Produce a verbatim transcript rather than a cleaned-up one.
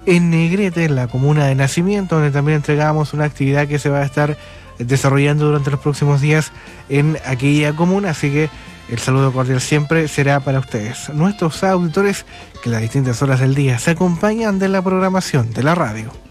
en Negrete, en la comuna de Nacimiento, donde también entregamos una actividad que se va a estar desarrollando durante los próximos días en aquella comuna, así que el saludo cordial siempre será para ustedes, nuestros auditores que a las distintas horas del día se acompañan de la programación de la radio.